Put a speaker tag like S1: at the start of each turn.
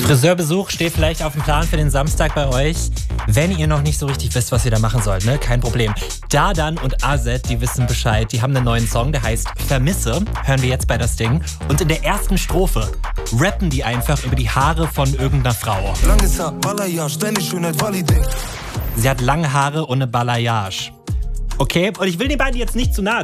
S1: Friseurbesuch steht vielleicht auf dem Plan für den Samstag bei euch. Wenn ihr noch nicht so richtig wisst, was ihr da machen sollt, ne? Kein Problem. Dadan und AZ, die wissen Bescheid. Die haben einen neuen Song, der heißt Vermisse. Hören wir jetzt bei das Ding. Und in der ersten Strophe rappen die einfach über die Haare von irgendeiner Frau.
S2: Langes Haar, Balayage, deine Schönheit valide.
S1: Sie hat lange Haare und eine Balayage. Okay, und ich will den beiden jetzt nicht zu nahe